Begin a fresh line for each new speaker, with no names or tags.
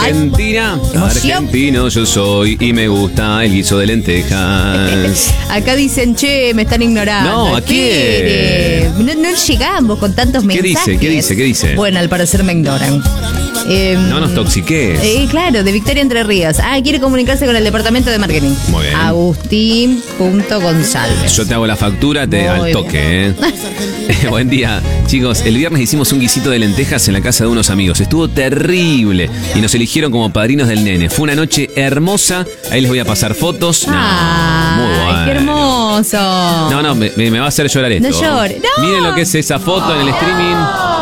Argentina, argentino yo soy y me gusta el guiso de lentejas.
Acá dicen, che, me están ignorando.
No, ¿a quién?
No llegamos con tantos mensajes.
¿Qué dice?
Bueno, al parecer me ignoran.
No nos toxiques.
Claro, de Victoria Entre Ríos. Quiere comunicarse con el departamento de marketing.
Muy bien.
Agustín.gonzález.
Yo te hago la factura al toque, Buen día, chicos. El viernes hicimos un guisito de lentejas en la casa de unos amigos. Estuvo terrible y nos eligieron como padrinos del nene. Fue una noche hermosa. Ahí les voy a pasar fotos. Muy bueno.
¡Qué hermoso!
No, me va a hacer llorar esto.
No llore. No.
Miren lo que es esa foto en el streaming.